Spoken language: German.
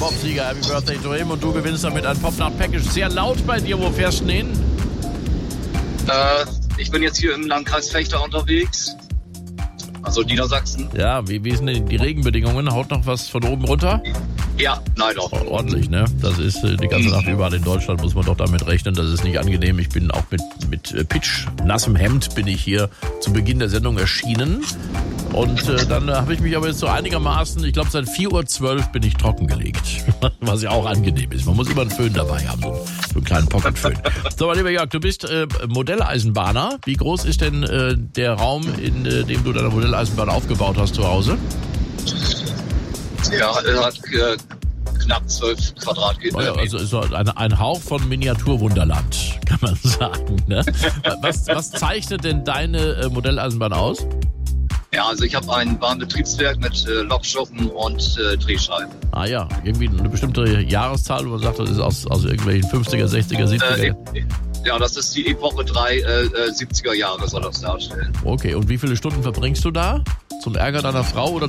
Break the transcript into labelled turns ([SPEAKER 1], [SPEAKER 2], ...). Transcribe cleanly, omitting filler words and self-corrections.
[SPEAKER 1] Pop-Sieger, Happy Birthday to him. Und du gewinnst damit ein Pop-Nacht-Package. Sehr laut bei dir, wo fährst du hin?
[SPEAKER 2] Ich bin jetzt hier im Landkreis Vechta unterwegs. Also Niedersachsen.
[SPEAKER 1] Ja, wie sind denn die Regenbedingungen? Haut noch was von oben runter?
[SPEAKER 2] Ja, leider.
[SPEAKER 1] Ordentlich, ne? Das ist die ganze Nacht überall in Deutschland, muss man doch damit rechnen. Das ist nicht angenehm. Ich bin auch mit pitch nassem Hemd bin ich hier zu Beginn der Sendung erschienen. Und dann habe ich mich aber jetzt so einigermaßen, ich glaube seit 4:12 Uhr bin ich trockengelegt. Was ja auch angenehm ist. Man muss immer einen Föhn dabei haben, so einen kleinen Pocketföhn. So, mein lieber Jörg, du bist Modelleisenbahner. Wie groß ist denn der Raum, in dem du deine Modelleisenbahn aufgebaut hast zu Hause?
[SPEAKER 2] Ja, er hat knapp 12 Quadratmeter.
[SPEAKER 1] Oh ja, also ist so ein Hauch von Miniaturwunderland, kann man sagen. Ne? Was zeichnet denn deine Modelleisenbahn aus?
[SPEAKER 2] Ja, also ich habe ein Bahnbetriebswerk mit Lokschuppen und Drehscheiben.
[SPEAKER 1] Ah ja, irgendwie eine bestimmte Jahreszahl, wo man sagt, das ist aus irgendwelchen 50er, 60er, 70er.
[SPEAKER 2] Ja, das ist die Epoche 3, 70er Jahre soll das darstellen.
[SPEAKER 1] Okay, und wie viele Stunden verbringst du da? Zum Ärger deiner Frau oder